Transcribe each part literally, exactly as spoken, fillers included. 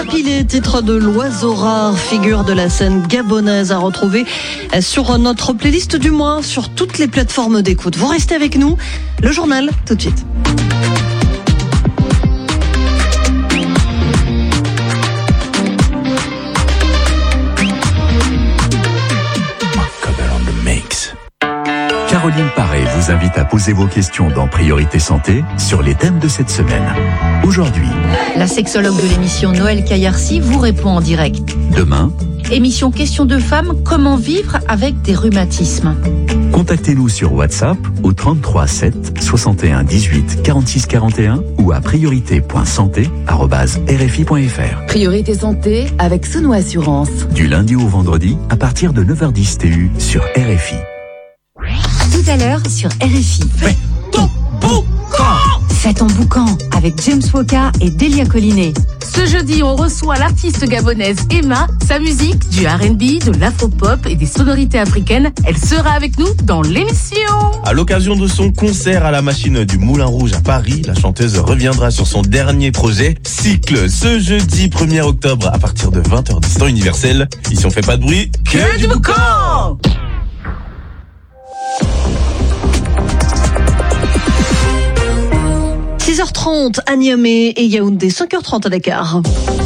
Pilé, titre de l'oiseau rare, figure de la scène gabonaise à retrouver sur notre playlist du mois, sur toutes les plateformes d'écoute. Vous restez avec nous, le journal tout de suite. Caroline Paré vous invite à poser vos questions dans Priorité Santé sur les thèmes de cette semaine. Aujourd'hui, la sexologue de l'émission Noël Kayarsi vous répond en direct. Demain, émission Questions de femmes, comment vivre avec des rhumatismes. Contactez-nous sur WhatsApp au trente-trois sept soixante et un dix-huit quarante-six quarante et un ou à priorité point santé arobase r f i point f r. Priorité Santé avec Sono Assurance. Du lundi au vendredi à partir de neuf heures dix T U sur R F I. Tout à l'heure sur R F I. Fais ton boucan. Fais ton boucan avec James Woka et Delia Collinet. Ce jeudi, on reçoit l'artiste gabonaise Emma. Sa musique, du R and B, de l'afro-pop et des sonorités africaines. Elle sera avec nous dans l'émission. À l'occasion de son concert à la machine du Moulin Rouge à Paris, la chanteuse reviendra sur son dernier projet, Cycle, ce jeudi premier octobre à partir de vingt heures dix temps universel. Ici, on fait pas de bruit, que, que du boucan. six heures trente à Niamey et Yaoundé, cinq heures trente à Dakar.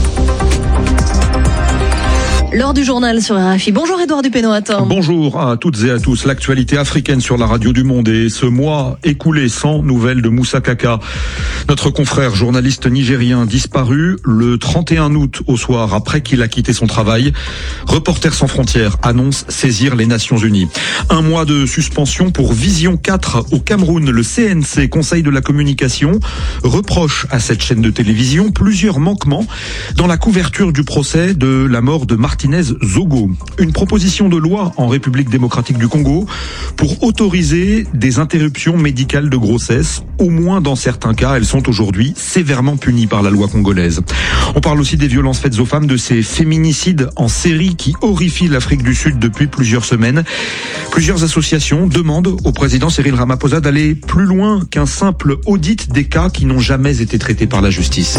L'heure du journal sur R F I. Bonjour Edouard Dupénoat. Bonjour à toutes et à tous. L'actualité africaine sur la radio du monde et ce mois écoulé sans nouvelles de Moussa Kaka. Notre confrère journaliste nigérien disparu le trente et un août au soir après qu'il a quitté son travail. Reporters sans frontières annonce saisir les Nations Unies. Un mois de suspension pour Vision quatre au Cameroun. Le C N C, Conseil de la communication, reproche à cette chaîne de télévision plusieurs manquements dans la couverture du procès de la mort de Martinez Zogo. Une proposition de loi en République démocratique du Congo pour autoriser des interruptions médicales de grossesse. Au moins dans certains cas, elles sont aujourd'hui sévèrement punies par la loi congolaise. On parle aussi des violences faites aux femmes, de ces féminicides en série qui horrifient l'Afrique du Sud depuis plusieurs semaines. Plusieurs associations demandent au président Cyril Ramaphosa d'aller plus loin qu'un simple audit des cas qui n'ont jamais été traités par la justice.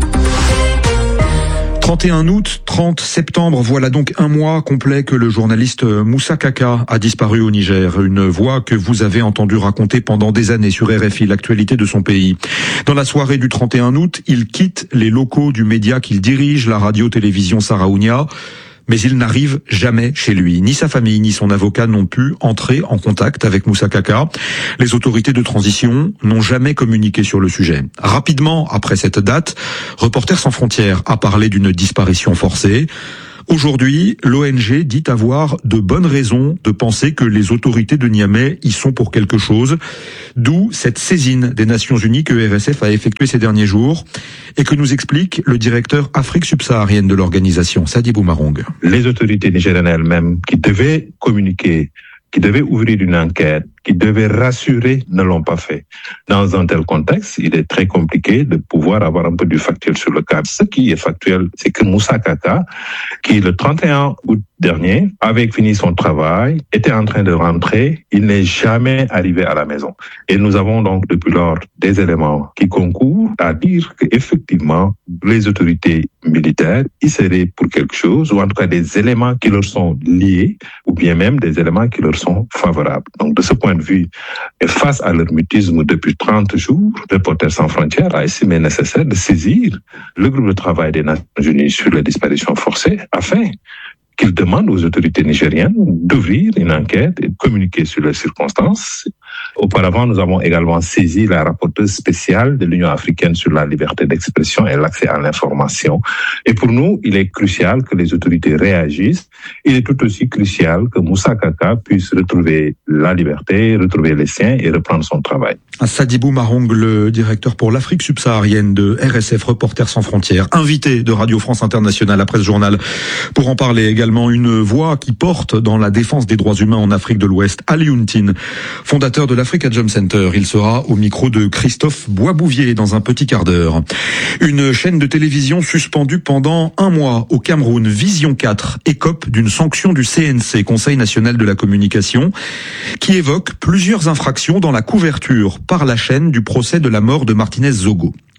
trente et un août, trente septembre, voilà donc un mois complet que le journaliste Moussa Kaka a disparu au Niger. Une voix que vous avez entendue raconter pendant des années sur R F I, l'actualité de son pays. Dans la soirée du trente et un août, il quitte les locaux du média qu'il dirige, la radio-télévision Saraounia. Mais il n'arrive jamais chez lui. Ni sa famille, ni son avocat n'ont pu entrer en contact avec Moussa Kaka. Les autorités de transition n'ont jamais communiqué sur le sujet. Rapidement, après cette date, Reporters sans frontières a parlé d'une disparition forcée. Aujourd'hui, l'O N G dit avoir de bonnes raisons de penser que les autorités de Niamey y sont pour quelque chose, d'où cette saisine des Nations Unies que R S F a effectuée ces derniers jours et que nous explique le directeur Afrique subsaharienne de l'organisation, Sadibou Marong. Les autorités nigériennes elles-mêmes qui devaient communiquer, qui devaient ouvrir une enquête, qui devaient rassurer, ne l'ont pas fait. Dans un tel contexte, il est très compliqué de pouvoir avoir un peu du factuel sur le cas. Ce qui est factuel, c'est que Moussa Kaka, qui le trente et un août dernier avait fini son travail, était en train de rentrer, il n'est jamais arrivé à la maison. Et nous avons donc depuis lors des éléments qui concourent à dire qu'effectivement, les autorités militaires y seraient pour quelque chose, ou en tout cas des éléments qui leur sont liés, ou bien même des éléments qui leur sont favorables. Donc de ce point de vue, et face à leur mutisme depuis trente jours, Reporters sans frontières a estimé nécessaire de saisir le groupe de travail des Nations Unies sur les disparitions forcées afin qu'il demande aux autorités nigériennes d'ouvrir une enquête et de communiquer sur les circonstances. Auparavant, nous avons également saisi la rapporteuse spéciale de l'Union africaine sur la liberté d'expression et l'accès à l'information. Et pour nous, il est crucial que les autorités réagissent. Il est tout aussi crucial que Moussa Kaka puisse retrouver la liberté, retrouver les siens et reprendre son travail. Sadibou Marong, le directeur pour l'Afrique subsaharienne de R S F, Reporters sans frontières, invité de Radio France Internationale après ce journal. Pour en parler également, une voix qui porte dans la défense des droits humains en Afrique de l'Ouest, Alioune Tine, fondateur de l'Africa Jom Center. Il sera au micro de Christophe Boisbouvier dans un petit quart d'heure. Une chaîne de télévision suspendue pendant un mois au Cameroun, Vision quatre, écope d'une sanction du C N C, Conseil national de la communication, qui évoque plusieurs infractions dans la couverture par la chaîne du procès de la mort de Martinez Zogo.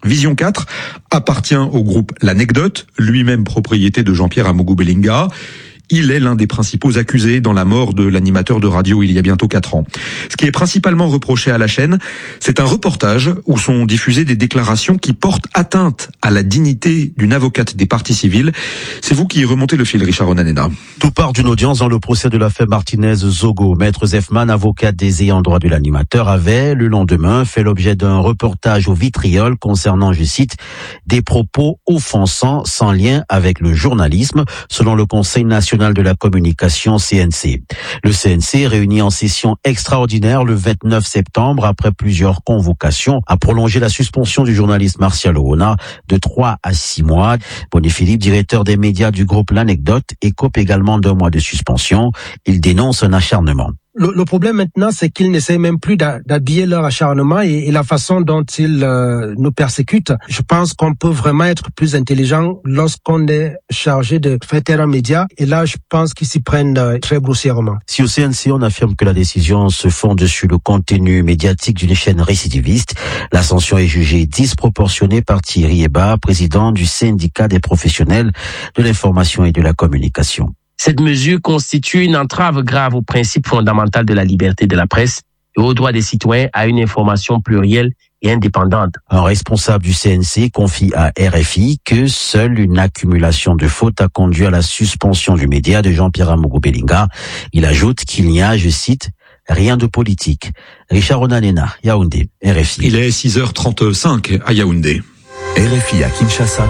Vision quatre appartient au groupe L'Anecdote, lui-même propriété de Jean-Pierre Amougou-Bellinga. Il est l'un des principaux accusés dans la mort de l'animateur de radio il y a bientôt quatre ans. Ce qui est principalement reproché à la chaîne, c'est un reportage où sont diffusées des déclarations qui portent atteinte à la dignité d'une avocate des parties civiles. C'est vous qui remontez le fil, Richard Onanena. Tout part d'une audience dans le procès de l'affaire Martinez-Zogo. Maître Zefman, avocat des ayants droit de l'animateur, avait, le lendemain, fait l'objet d'un reportage au vitriol concernant, je cite, des propos offensants sans lien avec le journalisme, selon le Conseil national de la communication C N C. Le C N C, réuni en session extraordinaire le vingt-neuf septembre, après plusieurs convocations, a prolongé la suspension du journaliste Martial Oona de trois à six mois. Bonnie Philippe, directeur des médias du groupe L'Anecdote, écope également d'un mois de suspension. Il dénonce un acharnement. Le, le problème maintenant, c'est qu'ils n'essaient même plus d'habiller leur acharnement et, et la façon dont ils euh, nous persécutent. Je pense qu'on peut vraiment être plus intelligent lorsqu'on est chargé de faire taire un média. Et là, je pense qu'ils s'y prennent euh, très grossièrement. Si au C N C, on affirme que la décision se fonde sur le contenu médiatique d'une chaîne récidiviste, la sanction est jugée disproportionnée par Thierry Eba, président du syndicat des professionnels de l'information et de la communication. Cette mesure constitue une entrave grave au principe fondamental de la liberté de la presse et au droit des citoyens à une information plurielle et indépendante. Un responsable du C N C confie à R F I que seule une accumulation de fautes a conduit à la suspension du média de Jean-Pierre Amougou-Bellinga. Il ajoute qu'il n'y a, je cite, rien de politique. Richard Onanena, Yaoundé, R F I. Il est six heures trente-cinq à Yaoundé. R F I à Kinshasa.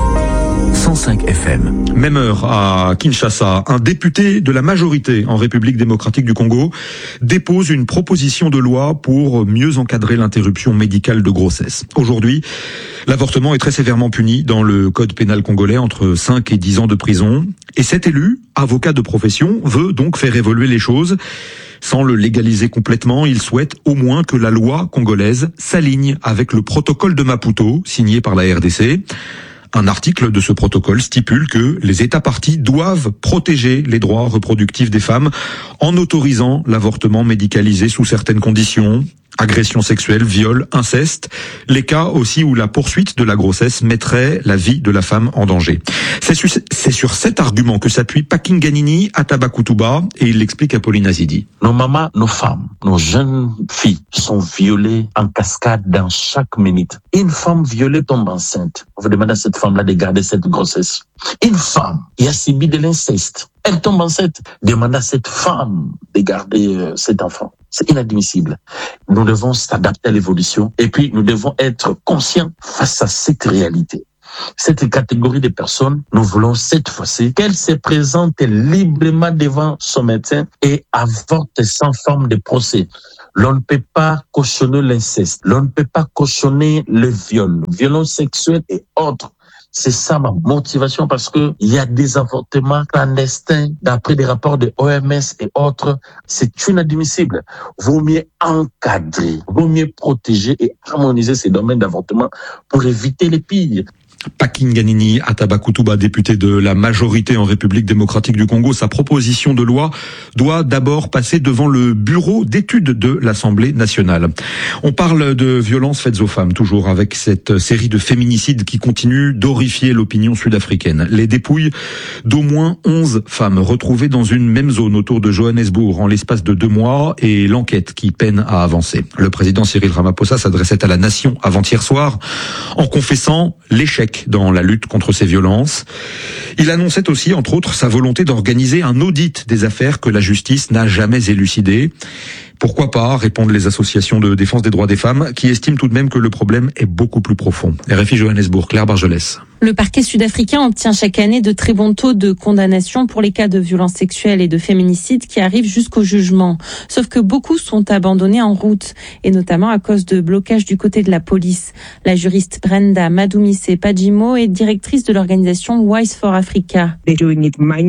cent cinq F M. Même heure à Kinshasa, un député de la majorité en République démocratique du Congo dépose une proposition de loi pour mieux encadrer l'interruption médicale de grossesse. Aujourd'hui, l'avortement est très sévèrement puni dans le code pénal congolais, entre cinq et dix ans de prison. Et cet élu, avocat de profession, veut donc faire évoluer les choses. Sans le légaliser complètement, il souhaite au moins que la loi congolaise s'aligne avec le protocole de Maputo, signé par la R D C. Un article de ce protocole stipule que les États parties doivent protéger les droits reproductifs des femmes en autorisant l'avortement médicalisé sous certaines conditions. Agression sexuelle, viol, inceste, les cas aussi où la poursuite de la grossesse mettrait la vie de la femme en danger. C'est sur, c'est sur cet argument que s'appuie Pakinganini Atabakutuba et il l'explique à Pauline Azidi. Nos mamans, nos femmes, nos jeunes filles sont violées en cascade dans chaque minute. Une femme violée tombe enceinte. On veut demander à cette femme-là de garder cette grossesse. Une femme qui a subi de l'inceste, elle tombe enceinte. Demande à cette femme de garder euh, cet enfant. C'est inadmissible. Nous devons s'adapter à l'évolution et puis nous devons être conscients face à cette réalité. Cette catégorie de personnes, nous voulons cette fois-ci qu'elle se présente librement devant son médecin et avorte sans forme de procès. L'on ne peut pas cautionner l'inceste, l'on ne peut pas cautionner le viol, violence sexuelle et autres. C'est ça ma motivation parce que il y a des avortements clandestins d'après des rapports de O M S et autres. C'est inadmissible. Vaut mieux encadrer, vaut mieux protéger et harmoniser ces domaines d'avortement pour éviter les pires. Pakinganini Atabakutuba, député de la majorité en République démocratique du Congo, sa proposition de loi doit d'abord passer devant le bureau d'études de l'Assemblée nationale. On parle de violences faites aux femmes, toujours avec cette série de féminicides qui continue d'horrifier l'opinion sud-africaine. Les dépouilles d'au moins onze femmes retrouvées dans une même zone autour de Johannesburg en l'espace de deux mois et l'enquête qui peine à avancer. Le président Cyril Ramaphosa s'adressait à la nation avant-hier soir en confessant l'échec dans la lutte contre ces violences. Il annonçait aussi, entre autres, sa volonté d'organiser un audit des affaires que la justice n'a jamais élucidées. Pourquoi pas, répondent les associations de défense des droits des femmes, qui estiment tout de même que le problème est beaucoup plus profond. R F I Johannesburg, Claire Bargelès. Le parquet sud-africain obtient chaque année de très bons taux de condamnation pour les cas de violences sexuelles et de féminicides qui arrivent jusqu'au jugement. Sauf que beaucoup sont abandonnés en route, et notamment à cause de blocages du côté de la police. La juriste Brenda Madumise Pajimo est directrice de l'organisation Wise for Africa. They're doing it manually.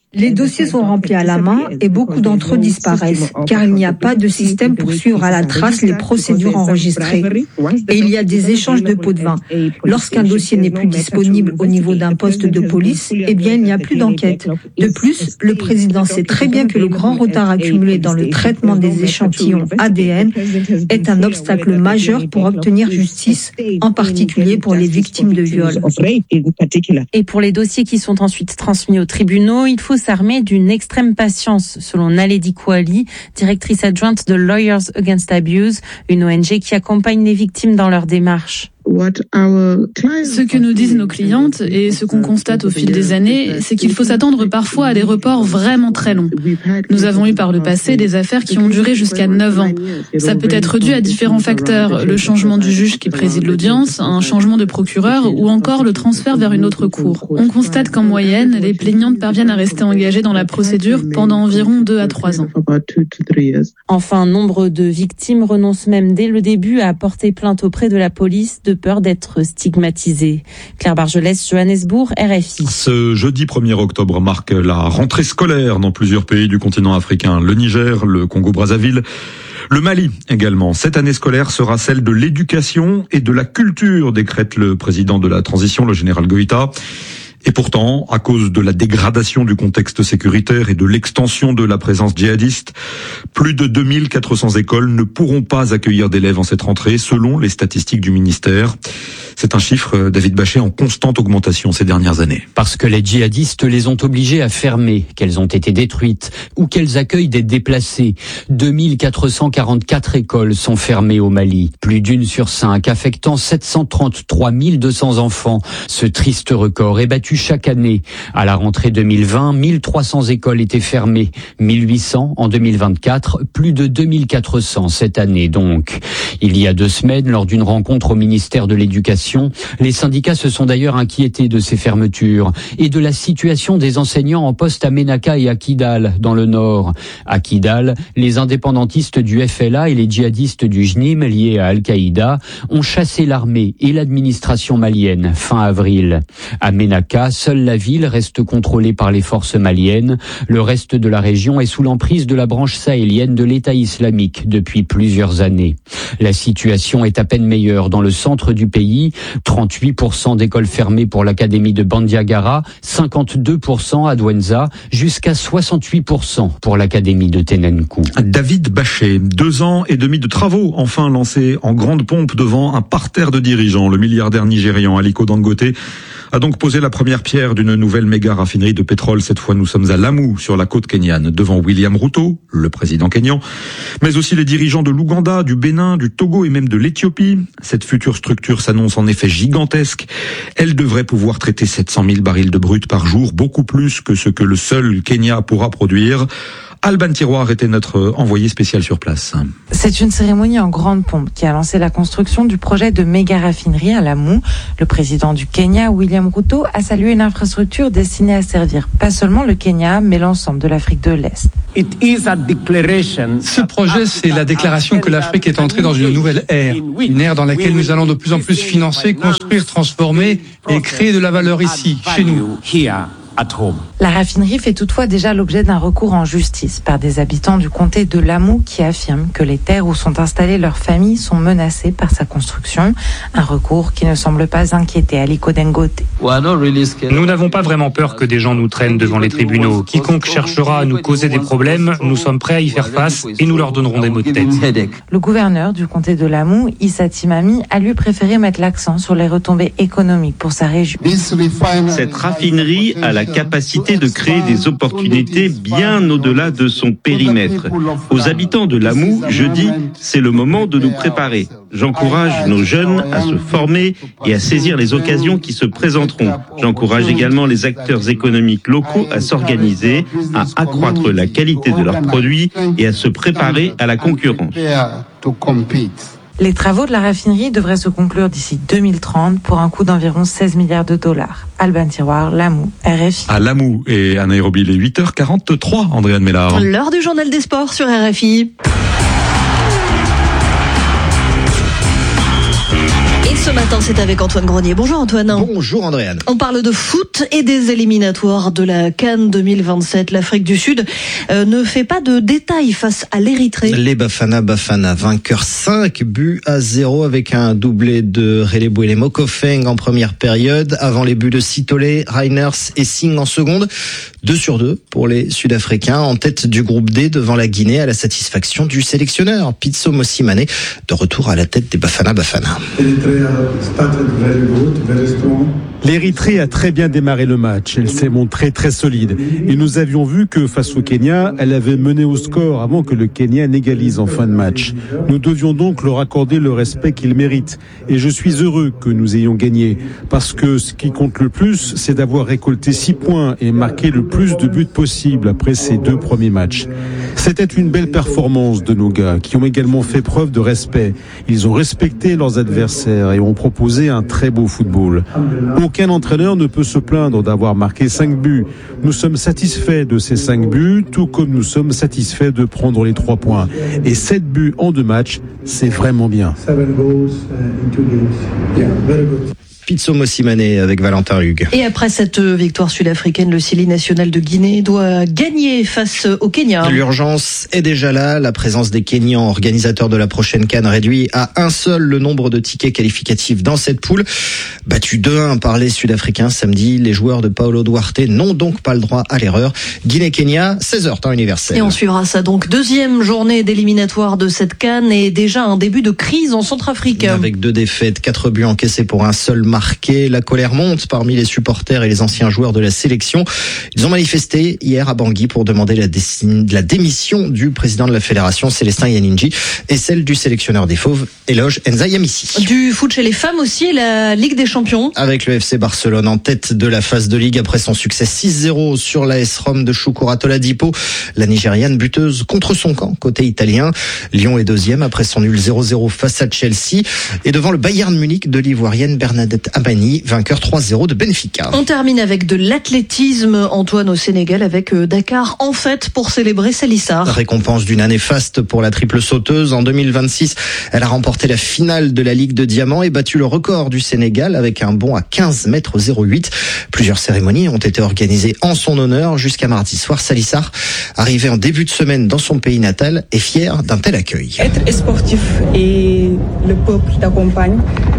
Les dossiers sont remplis à la main et beaucoup d'entre eux disparaissent, car il n'y a pas de système pour suivre à la trace les procédures enregistrées. Et il y a des échanges de pots de vin. Lorsqu'un dossier n'est plus disponible au niveau d'un poste de police, eh bien il n'y a plus d'enquête. De plus, le président sait très bien que le grand retard accumulé dans le traitement des échantillons A D N est un obstacle majeur pour obtenir justice, en particulier pour les victimes de viol. Et pour les dossiers qui sont ensuite transmis aux tribunaux, il faut s'armer d'une extrême patience, selon Naledi Kouali, directrice adjointe de Lawyers Against Abuse, une O N G qui accompagne les victimes dans leur démarche. Ce que nous disent nos clientes et ce qu'on constate au fil des années, c'est qu'il faut s'attendre parfois à des reports vraiment très longs. Nous avons eu par le passé des affaires qui ont duré jusqu'à neuf ans. Ça peut être dû à différents facteurs, le changement du juge qui préside l'audience, un changement de procureur ou encore le transfert vers une autre cour. On constate qu'en moyenne, les plaignantes parviennent à rester engagées dans la procédure pendant environ deux à trois ans. Enfin, nombre de victimes renoncent même dès le début à porter plainte auprès de la police de peur d'être stigmatisée. Claire Bargelès, Johannesburg, R F I. Ce jeudi premier octobre marque la rentrée scolaire dans plusieurs pays du continent africain. Le Niger, le Congo-Brazzaville, le Mali également. Cette année scolaire sera celle de l'éducation et de la culture, décrète le président de la transition, le général Goïta. Et pourtant, à cause de la dégradation du contexte sécuritaire et de l'extension de la présence djihadiste, plus de deux mille quatre cents écoles ne pourront pas accueillir d'élèves en cette rentrée, selon les statistiques du ministère. C'est un chiffre, David Bachet, en constante augmentation ces dernières années. Parce que les djihadistes les ont obligées à fermer, qu'elles ont été détruites ou qu'elles accueillent des déplacés. deux mille quatre cent quarante-quatre écoles sont fermées au Mali, plus d'une sur cinq, affectant sept cent trente-trois mille deux cents enfants. Ce triste record est battu chaque année. À la rentrée deux mille vingt, mille trois cents écoles étaient fermées, mille huit cents en deux mille vingt-quatre, plus de deux mille quatre cents cette année donc. Il y a deux semaines, lors d'une rencontre au ministère de l'Éducation, les syndicats se sont d'ailleurs inquiétés de ces fermetures et de la situation des enseignants en poste à Ménaka et à Kidal, dans le nord. À Kidal, les indépendantistes du F L A et les djihadistes du J N I M liés à Al-Qaïda ont chassé l'armée et l'administration malienne fin avril. À Ménaka, seule la ville reste contrôlée par les forces maliennes. Le reste de la région est sous l'emprise de la branche sahélienne de l'État islamique depuis plusieurs années. La situation est à peine meilleure dans le centre du pays. trente-huit pour cent d'écoles fermées pour l'académie de Bandiagara, cinquante-deux pour cent à Douenza, jusqu'à soixante-huit pour cent pour l'académie de Tenenkou. David Bachet, deux ans et demi de travaux enfin lancés en grande pompe devant un parterre de dirigeants. Le milliardaire nigérian Aliko Dangote a donc posé la première pierre d'une nouvelle méga raffinerie de pétrole. Cette fois, nous sommes à Lamu, sur la côte kenyane, devant William Ruto, le président kényan, mais aussi les dirigeants de l'Ouganda, du Bénin, du Togo et même de l'Éthiopie. Cette future structure s'annonce en effet gigantesque. Elle devrait pouvoir traiter sept cent mille barils de brut par jour, beaucoup plus que ce que le seul Kenya pourra produire. Alban Tiroir était notre envoyé spécial sur place. C'est une cérémonie en grande pompe qui a lancé la construction du projet de méga raffinerie à Lamu. Le président du Kenya, William Ruto, a salué une infrastructure destinée à servir pas seulement le Kenya, mais l'ensemble de l'Afrique de l'Est. Ce projet, c'est la déclaration que l'Afrique est entrée dans une nouvelle ère. Une ère dans laquelle nous allons de plus en plus financer, construire, transformer et créer de la valeur ici, chez nous. La raffinerie fait toutefois déjà l'objet d'un recours en justice par des habitants du comté de Lamu qui affirment que les terres où sont installées leurs familles sont menacées par sa construction. Un recours qui ne semble pas inquiéter Aliko Dangote. Nous n'avons pas vraiment peur que des gens nous traînent devant les tribunaux. Quiconque cherchera à nous causer des problèmes, nous sommes prêts à y faire face et nous leur donnerons des maux de tête. Le gouverneur du comté de Lamu, Issa Timami, a lui préféré mettre l'accent sur les retombées économiques pour sa région. Cette raffinerie a la capacité de créer des opportunités bien au-delà de son périmètre. Aux habitants de Lamu, je dis, c'est le moment de nous préparer. J'encourage nos jeunes à se former et à saisir les occasions qui se présenteront. J'encourage également les acteurs économiques locaux à s'organiser, à accroître la qualité de leurs produits et à se préparer à la concurrence. Les travaux de la raffinerie devraient se conclure d'ici deux mille trente pour un coût d'environ seize milliards de dollars. Alban Tiroir, Lamu, R F I. À Lamu et à Nairobi, il est huit heures quarante-trois, Andréane Mélard. L'heure du journal des sports sur R F I. Ce matin, c'est avec Antoine Grenier. Bonjour Antoine. Bonjour Andréane. On parle de foot et des éliminatoires de la CAN deux mille vingt-sept. L'Afrique du Sud euh, ne fait pas de détails face à l'Érythrée. Les Bafana Bafana, vainqueurs cinq buts à zéro avec un doublé de Relebouele Mokofeng en première période, avant les buts de Sitole, Reiners et Singh en seconde. deux sur deux pour les Sud-Africains, en tête du groupe D devant la Guinée, à la satisfaction du sélectionneur Pitso Mosimane, de retour à la tête des Bafana Bafana. L'Érythrée a très bien démarré le match, elle s'est montrée très solide et nous avions vu que face au Kenya, elle avait mené au score avant que le Kenya n'égalise en fin de match. Nous devions donc leur accorder le respect qu'ils méritent et je suis heureux que nous ayons gagné parce que ce qui compte le plus, c'est d'avoir récolté six points et marqué le plus de buts possible après ces deux premiers matchs. C'était une belle performance de nos gars qui ont également fait preuve de respect. Ils ont respecté leurs adversaires et ont proposé un très beau football. Aucun entraîneur ne peut se plaindre d'avoir marqué cinq buts. Nous sommes satisfaits de ces cinq buts, tout comme nous sommes satisfaits de prendre les trois points. Et sept buts en deux matchs, c'est vraiment bien. Pitso Mosimane avec Valentin Hugues. Et après cette victoire sud-africaine, le Sili national de Guinée doit gagner face au Kenya. L'urgence est déjà là. La présence des Kenyans, organisateurs de la prochaine CAN, réduit à un seul le nombre de tickets qualificatifs dans cette poule. Battu deux un par les Sud-Africains samedi, les joueurs de Paulo Duarte n'ont donc pas le droit à l'erreur. Guinée-Kenya, seize heures temps universel. Et on suivra ça donc. Deuxième journée d'éliminatoire de cette CAN et déjà un début de crise en Centrafrique. Avec deux défaites, quatre buts encaissés pour un seul match. Marqué. La colère monte parmi les supporters et les anciens joueurs de la sélection. Ils ont manifesté hier à Bangui pour demander la, dé- la démission du président de la fédération, Célestin Yaninji, et celle du sélectionneur des Fauves, Eloge Nzayamissi. Du foot chez les femmes aussi, et la Ligue des Champions. Avec le F C Barcelone en tête de la phase de Ligue après son succès six zéro sur l'A S Rome de Shukura Toladipo. La Nigériane buteuse contre son camp, côté italien. Lyon est deuxième après son nul zéro zéro face à Chelsea. Et devant le Bayern Munich de l'Ivoirienne Bernadette Abani, vainqueur trois zéro de Benfica. On termine avec de l'athlétisme, Antoine, au Sénégal, avec Dakar en fête pour célébrer Salissar. Récompense d'une année faste pour la triple sauteuse. En deux mille vingt-six, elle a remporté la finale de la Ligue de Diamant et battu le record du Sénégal avec un bond à quinze mètres zéro huit. Plusieurs cérémonies ont été organisées en son honneur jusqu'à mardi soir. Salissar, arrivé en début de semaine dans son pays natal, est fier d'un tel accueil. Être sportif et le peuple qui t'accompagne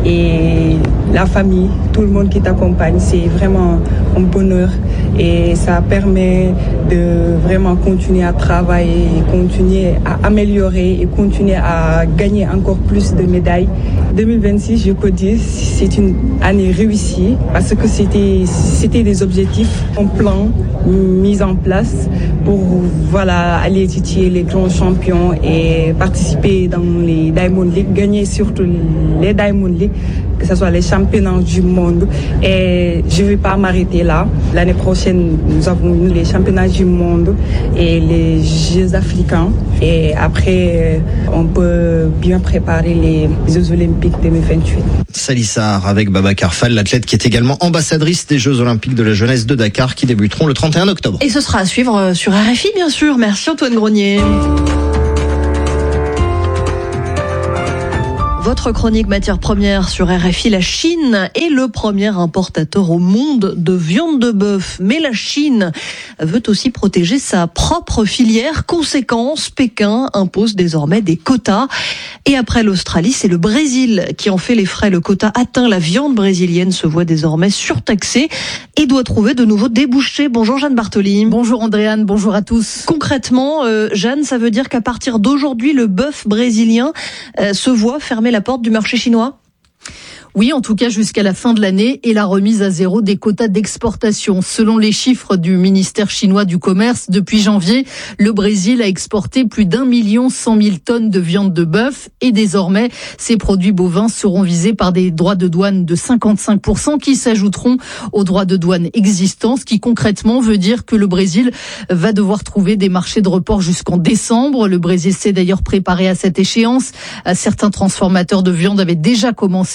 et la famille, tout le monde qui t'accompagne, c'est vraiment un bonheur et ça permet de vraiment continuer à travailler, continuer à améliorer et continuer à gagner encore plus de médailles. deux mille vingt-six, je peux dire, c'est une année réussie parce que c'était c'était des objectifs, un plan mis en place pour voilà aller titiller les grands champions et participer dans les Diamond League, gagner surtout les Diamond League, que ce soit les championnats du monde. Et je ne vais pas m'arrêter là. L'année prochaine, nous avons les championnats du monde et les Jeux africains. Et après, on peut bien préparer les Jeux olympiques deux mille vingt-huit. Salissar avec Babacar Fall, l'athlète qui est également ambassadrice des Jeux olympiques de la jeunesse de Dakar qui débuteront le trente et un octobre. Et ce sera à suivre sur R F I, bien sûr. Merci Antoine Grenier. Votre chronique matière première sur R F I. La Chine est le premier importateur au monde de viande de bœuf. Mais la Chine veut aussi protéger sa propre filière. Conséquence, Pékin impose désormais des quotas. Et après l'Australie, c'est le Brésil qui en fait les frais. Le quota atteint, la viande brésilienne se voit désormais surtaxée et doit trouver de nouveaux débouchés. Bonjour Jeanne Bartoli. Bonjour Andréane, bonjour à tous. Concrètement, euh, Jeanne, ça veut dire qu'à partir d'aujourd'hui, le bœuf brésilien euh, se voit fermer la porte du marché chinois ? Oui, en tout cas jusqu'à la fin de l'année et la remise à zéro des quotas d'exportation. Selon les chiffres du ministère chinois du commerce, depuis janvier, le Brésil a exporté plus d'un million cent mille tonnes de viande de bœuf et désormais, ces produits bovins seront visés par des droits de douane de cinquante-cinq pour cent qui s'ajouteront aux droits de douane existants, ce qui concrètement veut dire que le Brésil va devoir trouver des marchés de report jusqu'en décembre. Le Brésil s'est d'ailleurs préparé à cette échéance. Certains transformateurs de viande avaient déjà commencé à licencier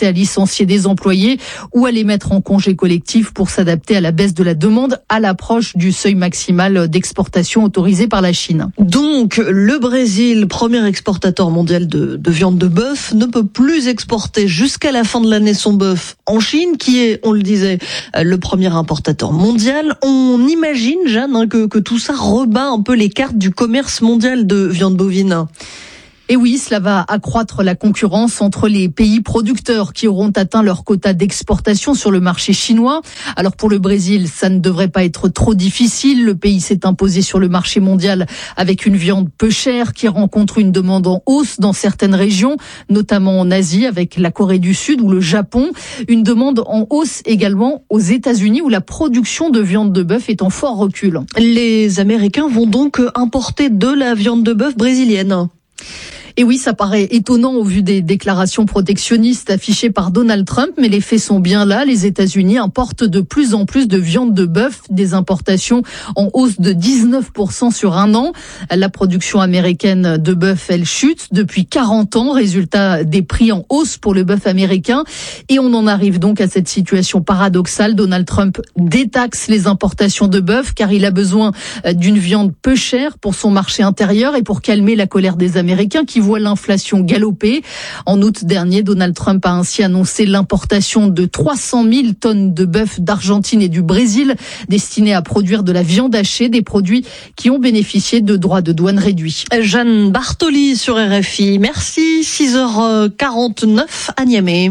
licencier des employés ou à les mettre en congé collectif pour s'adapter à la baisse de la demande à l'approche du seuil maximal d'exportation autorisé par la Chine. Donc, le Brésil, premier exportateur mondial de, de viande de bœuf, ne peut plus exporter jusqu'à la fin de l'année son bœuf en Chine, qui est, on le disait, le premier importateur mondial. On imagine, Jeanne, hein, que, que tout ça rebat un peu les cartes du commerce mondial de viande bovine. Et oui, cela va accroître la concurrence entre les pays producteurs qui auront atteint leur quota d'exportation sur le marché chinois. Alors pour le Brésil, ça ne devrait pas être trop difficile. Le pays s'est imposé sur le marché mondial avec une viande peu chère qui rencontre une demande en hausse dans certaines régions, notamment en Asie avec la Corée du Sud ou le Japon. Une demande en hausse également aux États-Unis où la production de viande de bœuf est en fort recul. Les Américains vont donc importer de la viande de bœuf brésilienne. Et oui, ça paraît étonnant au vu des déclarations protectionnistes affichées par Donald Trump, mais les faits sont bien là. Les États-Unis importent de plus en plus de viande de bœuf, des importations en hausse de dix-neuf pour cent sur un an. La production américaine de bœuf, elle chute depuis quarante ans, résultat des prix en hausse pour le bœuf américain. Et on en arrive donc à cette situation paradoxale. Donald Trump détaxe les importations de bœuf car il a besoin d'une viande peu chère pour son marché intérieur et pour calmer la colère des Américains qui voit l'inflation galoper. En août dernier, Donald Trump a ainsi annoncé l'importation de trois cent mille tonnes de bœuf d'Argentine et du Brésil destinés à produire de la viande hachée, des produits qui ont bénéficié de droits de douane réduits. Jeanne Bartoli sur R F I. Merci. six heures quarante-neuf à Niamey.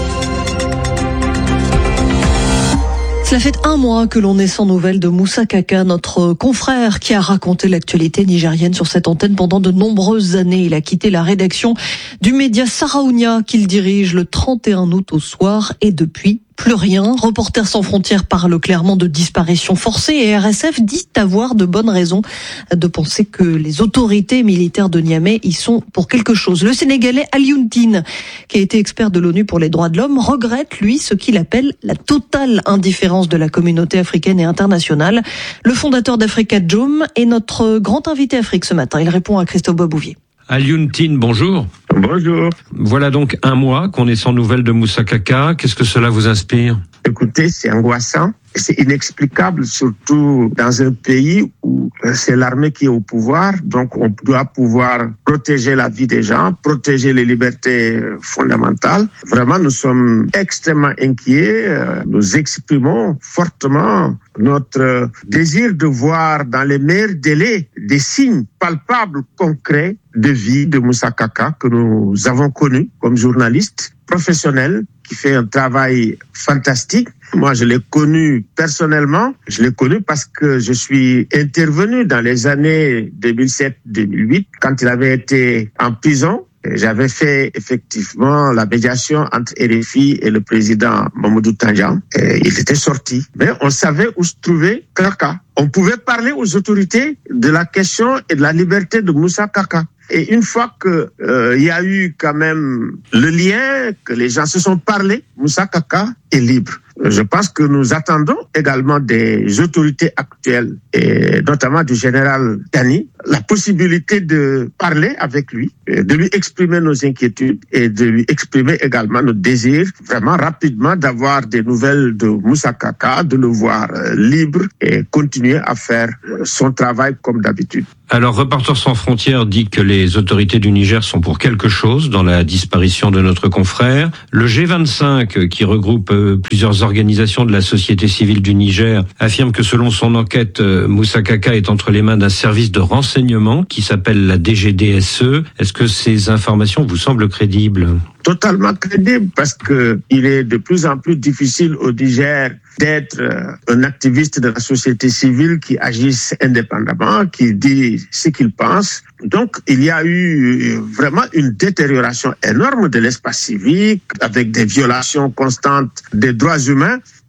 Cela fait un mois que l'on est sans nouvelles de Moussa Kaka, notre confrère qui a raconté l'actualité nigérienne sur cette antenne pendant de nombreuses années. Il a quitté la rédaction du média Saraounia qu'il dirige le trente et un août au soir et depuis plus rien. Reporters sans frontières parle clairement de disparition forcée et R S F dit avoir de bonnes raisons de penser que les autorités militaires de Niamey y sont pour quelque chose. Le Sénégalais Alioune Tine, qui a été expert de l'ONU pour les droits de l'homme, regrette, lui, ce qu'il appelle la totale indifférence de la communauté africaine et internationale. Le fondateur d'Africa Jom est notre grand invité Afrique ce matin. Il répond à Christophe Babouvier. Alioune Tine, bonjour. Bonjour. Voilà donc un mois qu'on est sans nouvelles de Moussa Kaka. Qu'est-ce que cela vous inspire ? Écoutez, c'est angoissant. C'est inexplicable, surtout dans un pays où c'est l'armée qui est au pouvoir. Donc, on doit pouvoir protéger la vie des gens, protéger les libertés fondamentales. Vraiment, nous sommes extrêmement inquiets. Nous exprimons fortement notre désir de voir dans les meilleurs délais des signes palpables, concrets de vie de Moussa Kaka que nous avons connu comme journaliste professionnel qui fait un travail fantastique. Moi, je l'ai connu personnellement. Je l'ai connu parce que je suis intervenu dans les années deux mille sept deux mille huit quand il avait été en prison. J'avais fait effectivement la médiation entre R F I et le président Mamadou Tandjan. Et il était sorti. Mais on savait où se trouvait Kaka. On pouvait parler aux autorités de la question et de la liberté de Moussa Kaka. Et une fois que euh, il y a eu quand même le lien, que les gens se sont parlé, Moussa Kaka est libre. Je pense que nous attendons également des autorités actuelles, et notamment du général Tani, la possibilité de parler avec lui, de lui exprimer nos inquiétudes et de lui exprimer également notre désir vraiment rapidement d'avoir des nouvelles de Moussa Kaka, de le voir libre et continuer à faire son travail comme d'habitude. Alors, Reporters sans frontières dit que les autorités du Niger sont pour quelque chose dans la disparition de notre confrère. Le G vingt-cinq, qui regroupe plusieurs organisations de la société civile du Niger, affirme que selon son enquête, Moussa Kaka est entre les mains d'un service de renseignement qui s'appelle la D G D S E. Est-ce que ces informations vous semblent crédibles ? Totalement crédible parce que il est de plus en plus difficile au Niger d'être un activiste de la société civile qui agisse indépendamment, qui dit ce qu'il pense. Donc, il y a eu vraiment une détérioration énorme de l'espace civique avec des violations constantes des droits humains.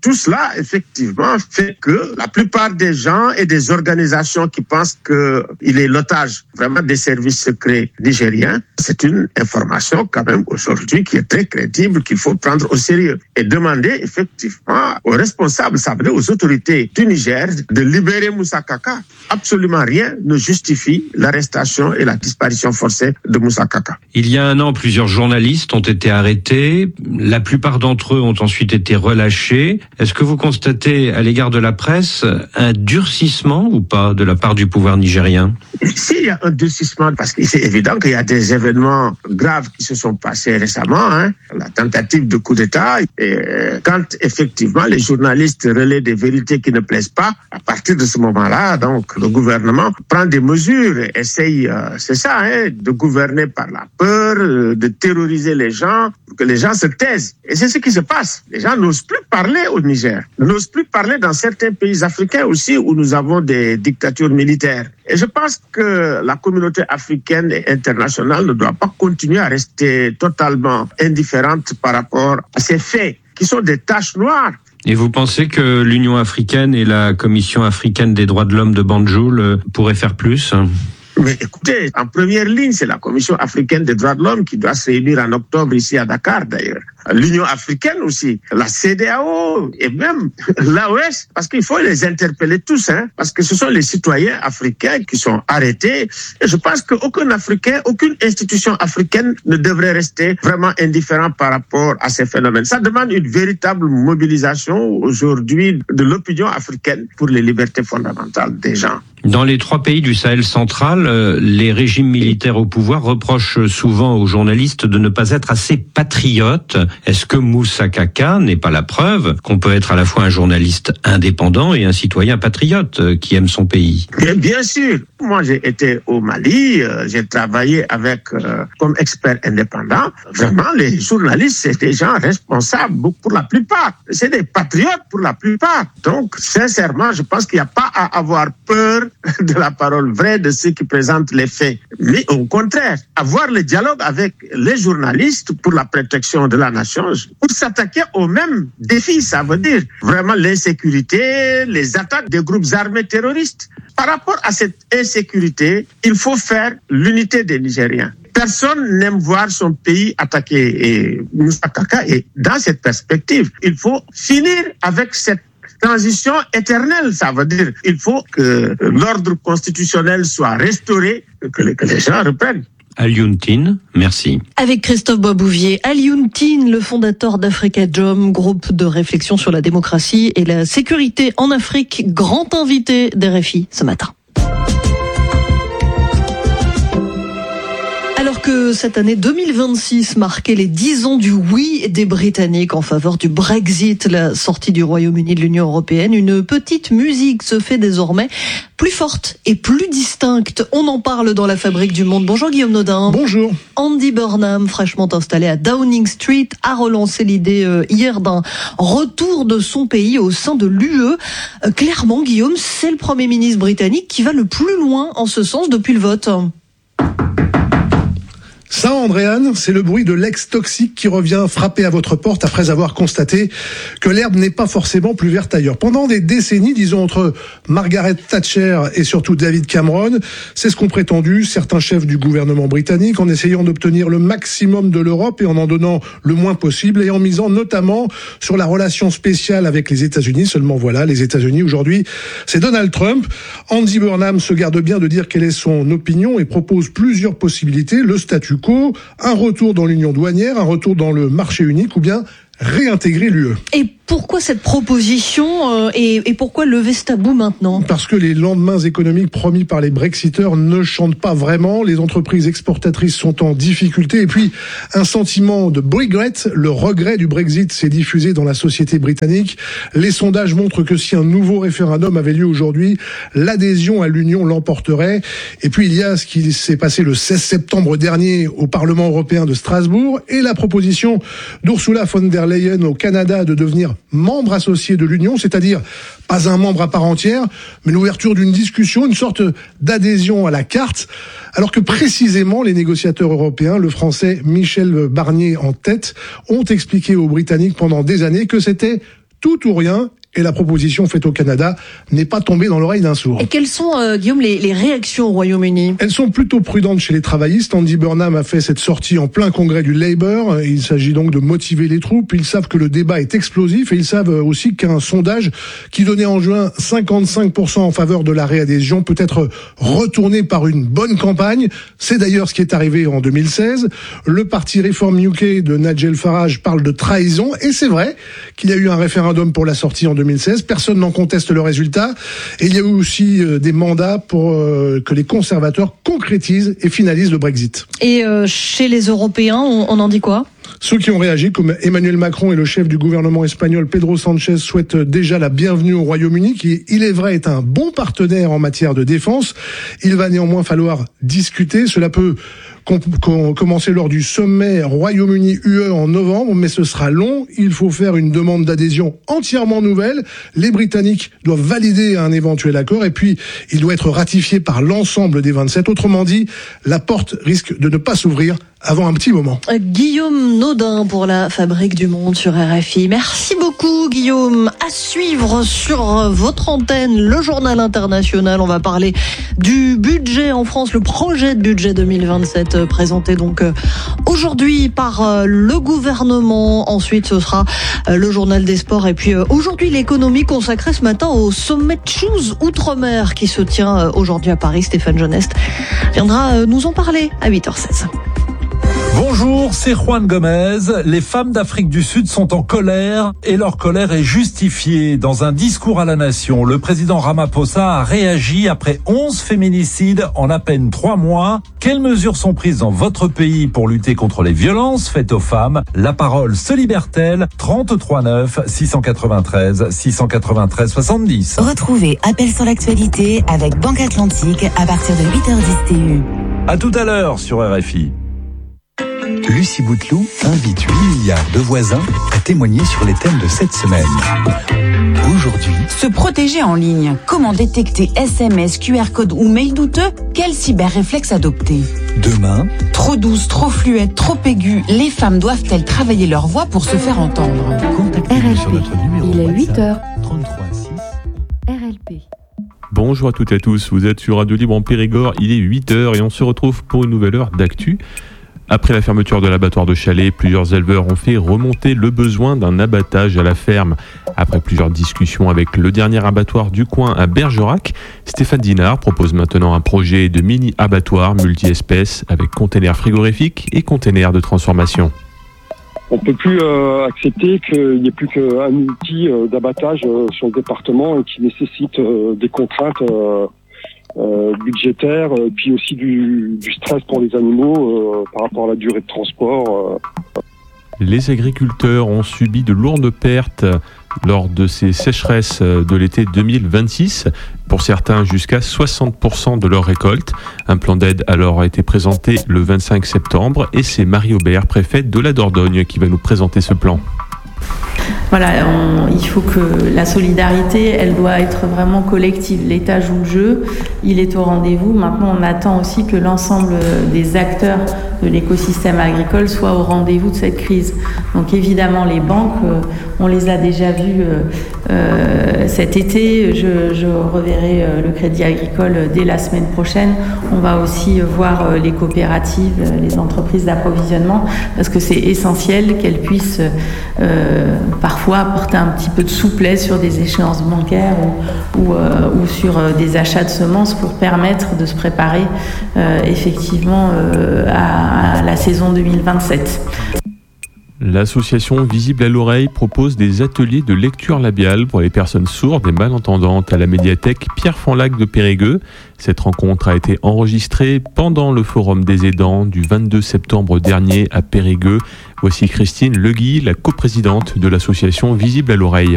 tout cela, effectivement, fait que la plupart des gens et des organisations qui pensent qu'il est l'otage vraiment des services secrets nigériens, c'est une information quand même aujourd'hui qui est très crédible, qu'il faut prendre au sérieux et demander effectivement aux responsables, ça veut dire aux autorités du Niger, de libérer Moussa Kaka. Absolument rien ne justifie l'arrestation et la disparition forcée de Moussa Kaka. Il y a un an, plusieurs journalistes ont été arrêtés. La plupart d'entre eux ont ensuite été relâchés. Est-ce que vous constatez à l'égard de la presse un durcissement ou pas de la part du pouvoir nigérien? S'il y a un durcissement, parce que c'est évident qu'il y a des événements graves qui se sont passés récemment, hein, la tentative de coup d'État, et quand effectivement les journalistes relaient des vérités qui ne plaisent pas, à partir de ce moment-là, donc le gouvernement prend des mesures, essaye, euh, c'est ça, hein, de gouverner par la peur, euh, de terroriser les gens, pour que les gens se taisent. Et c'est ce qui se passe. Les gens n'osent plus parler au Niger, n'osent plus parler dans certains pays africains aussi où nous avons des dictatures militaires. Et je pense que la communauté africaine et internationale ne doit pas continuer à rester totalement indifférente par rapport à ces faits qui sont des taches noires. Et vous pensez que l'Union africaine et la Commission africaine des droits de l'homme de Banjul pourraient faire plus ? Mais écoutez, en première ligne, c'est la Commission africaine des droits de l'homme qui doit se réunir en octobre ici à Dakar d'ailleurs. L'Union africaine aussi, la C D A O et même l'A O S, parce qu'il faut les interpeller tous, hein, parce que ce sont les citoyens africains qui sont arrêtés. Et je pense qu'aucun Africain, aucune institution africaine ne devrait rester vraiment indifférent par rapport à ces phénomènes. Ça demande une véritable mobilisation aujourd'hui de l'opinion africaine pour les libertés fondamentales des gens. Dans les trois pays du Sahel central, euh, les régimes militaires au pouvoir reprochent souvent aux journalistes de ne pas être assez patriotes. Est-ce que Moussa Kaka n'est pas la preuve qu'on peut être à la fois un journaliste indépendant et un citoyen patriote euh, qui aime son pays ? Bien, bien sûr. Moi, j'ai été au Mali, euh, j'ai travaillé avec euh, comme expert indépendant. Vraiment, les journalistes, c'est des gens responsables pour la plupart. C'est des patriotes pour la plupart. Donc, sincèrement, je pense qu'il n'y a pas à avoir peur de la parole vraie de ceux qui présentent les faits. Mais au contraire, avoir le dialogue avec les journalistes pour la protection de la nation, pour s'attaquer aux mêmes défis, ça veut dire vraiment l'insécurité, les attaques des groupes armés terroristes. Par rapport à cette insécurité, il faut faire l'unité des Nigériens. Personne n'aime voir son pays attaqué. Et Moussa Kaka est dans cette perspective. Il faut finir avec cette transition éternelle, ça veut dire il faut que l'ordre constitutionnel soit restauré, que les, que les gens reprennent. Alioune Tine, merci. Avec Christophe Boisbouvier, Alioune Tine, le fondateur d'Africajom, groupe de réflexion sur la démocratie et la sécurité en Afrique, grand invité d'R F I ce matin. Alors que cette année deux mille vingt-six marquait les dix ans du oui des Britanniques en faveur du Brexit, la sortie du Royaume-Uni de l'Union européenne, une petite musique se fait désormais plus forte et plus distincte. On en parle dans la Fabrique du Monde. Bonjour Guillaume Nodin. Bonjour. Andy Burnham, fraîchement installé à Downing Street, a relancé l'idée euh, hier d'un retour de son pays au sein de l'U E. Euh, clairement, Guillaume, c'est le Premier ministre britannique qui va le plus loin en ce sens depuis le vote. Ça, Andréane, c'est le bruit de l'ex-toxique qui revient frapper à votre porte après avoir constaté que l'herbe n'est pas forcément plus verte ailleurs. Pendant des décennies, disons entre Margaret Thatcher et surtout David Cameron, c'est ce qu'ont prétendu certains chefs du gouvernement britannique en essayant d'obtenir le maximum de l'Europe et en en donnant le moins possible et en misant notamment sur la relation spéciale avec les États-Unis. Seulement voilà, les États-Unis aujourd'hui, c'est Donald Trump. Andy Burnham se garde bien de dire quelle est son opinion et propose plusieurs possibilités. Le statu quo, un retour dans l'union douanière, un retour dans le marché unique ou bien réintégrer l'U E. Et pourquoi cette proposition euh, et, et pourquoi lever ce tabou maintenant ? Parce que les lendemains économiques promis par les Brexiteurs ne chantent pas vraiment. Les entreprises exportatrices sont en difficulté. Et puis, un sentiment de regret, le regret du Brexit s'est diffusé dans la société britannique. Les sondages montrent que si un nouveau référendum avait lieu aujourd'hui, l'adhésion à l'Union l'emporterait. Et puis, il y a ce qui s'est passé le seize septembre dernier au Parlement européen de Strasbourg et la proposition d'Ursula von der Leyen au Canada de devenir membre associé de l'Union, c'est-à-dire pas un membre à part entière, mais l'ouverture d'une discussion, une sorte d'adhésion à la carte, alors que précisément les négociateurs européens, le français Michel Barnier en tête, ont expliqué aux Britanniques pendant des années que c'était tout ou rien. Et la proposition faite au Canada n'est pas tombée dans l'oreille d'un sourd. Et quelles sont, euh, Guillaume, les, les réactions au Royaume-Uni ? Elles sont plutôt prudentes chez les travaillistes. Andy Burnham a fait cette sortie en plein congrès du Labour. Il s'agit donc de motiver les troupes. Ils savent que le débat est explosif et ils savent aussi qu'un sondage qui donnait en juin cinquante-cinq pour cent en faveur de la réadhésion peut être retourné par une bonne campagne. C'est d'ailleurs ce qui est arrivé en deux mille seize. Le parti Reform U K de Nigel Farage parle de trahison et c'est vrai qu'il y a eu un référendum pour la sortie en deux mille seize. Personne n'en conteste le résultat. Et il y a eu aussi euh, des mandats pour euh, que les conservateurs concrétisent et finalisent le Brexit. Et euh, chez les Européens, on, on en dit quoi ? Ceux qui ont réagi, comme Emmanuel Macron et le chef du gouvernement espagnol Pedro Sánchez, souhaitent déjà la bienvenue au Royaume-Uni, qui, il est vrai, est un bon partenaire en matière de défense. Il va néanmoins falloir discuter. Cela peut com- com- commencer lors du sommet Royaume-Uni-U E en novembre, mais ce sera long. Il faut faire une demande d'adhésion entièrement nouvelle. Les Britanniques doivent valider un éventuel accord et puis il doit être ratifié par l'ensemble des vingt-sept. Autrement dit, la porte risque de ne pas s'ouvrir avant un petit moment. Guillaume Naudin pour la Fabrique du Monde sur R F I. Merci beaucoup Guillaume. À suivre sur votre antenne, le journal international. On va parler du budget en France, le projet de budget deux mille vingt-sept présenté donc aujourd'hui par le gouvernement. Ensuite, ce sera le journal des sports. Et puis aujourd'hui, l'économie consacrée ce matin au sommet Choose Outre-mer qui se tient aujourd'hui à Paris. Stéphane Jeuneste viendra nous en parler à huit heures seize. Bonjour, c'est Juan Gomez. Les femmes d'Afrique du Sud sont en colère et leur colère est justifiée. Dans un discours à la nation, le président Ramaphosa a réagi après onze féminicides en à peine trois mois. Quelles mesures sont prises dans votre pays pour lutter contre les violences faites aux femmes ? La parole se libère-t-elle ? trente-trois neuf, six cent quatre-vingt-treize, six cent quatre-vingt-treize, soixante-dix. Retrouvez Appel sur l'actualité avec Banque Atlantique à partir de huit heures dix T U. À tout à l'heure sur R F I. Lucie Bouteloup invite huit milliards de voisins à témoigner sur les thèmes de cette semaine. Aujourd'hui, se protéger en ligne. Comment détecter S M S, Q R code ou mail douteux ? Quel cyberréflexe adopter ? Demain, trop douce, trop fluette, trop aiguë, les femmes doivent-elles travailler leur voix pour se faire entendre ? contactez-nous sur notre numéro Il est huit heures. trente-trois six. R L P. Bonjour à toutes et à tous, vous êtes sur Radio Libre en Périgord, il est huit heures et on se retrouve pour une nouvelle heure d'actu. Après la fermeture de l'abattoir de Chalais, plusieurs éleveurs ont fait remonter le besoin d'un abattage à la ferme. Après plusieurs discussions avec le dernier abattoir du coin à Bergerac, Stéphane Dinard propose maintenant un projet de mini-abattoir multi-espèces avec containers frigorifiques et containers de transformation. On ne peut plus euh, accepter qu'il n'y ait plus qu'un outil euh, d'abattage euh, sur le département et qui nécessite euh, des contraintes euh, Euh, budgétaire, euh, puis aussi du, du stress pour les animaux euh, par rapport à la durée de transport. Euh. Les agriculteurs ont subi de lourdes pertes lors de ces sécheresses de l'été deux mille vingt-six. Pour certains, jusqu'à soixante pour cent de leur récolte. Un plan d'aide alors a été présenté le vingt-cinq septembre et c'est Marie Aubert, préfète de la Dordogne, qui va nous présenter ce plan. Voilà, on, il faut que la solidarité, elle doit être vraiment collective. L'État joue le jeu, il est au rendez-vous. Maintenant, on attend aussi que l'ensemble des acteurs de l'écosystème agricole soient au rendez-vous de cette crise. Donc évidemment, les banques, euh, on les a déjà vues euh, euh, cet été. Je, je reverrai euh, le Crédit Agricole dès la semaine prochaine. On va aussi voir euh, les coopératives, euh, les entreprises d'approvisionnement, parce que c'est essentiel qu'elles puissent euh, parfois apporter un petit peu de souplesse sur des échéances bancaires ou, ou, euh, ou sur euh, des achats de semences pour permettre de se préparer euh, effectivement euh, à, à la saison deux mille vingt-sept. L'association Visible à l'oreille propose des ateliers de lecture labiale pour les personnes sourdes et malentendantes à la médiathèque Pierre Fonlac de Périgueux. Cette rencontre a été enregistrée pendant le Forum des aidants du vingt-deux septembre dernier à Périgueux. Voici Christine Legui, la coprésidente de l'association Visible à l'oreille.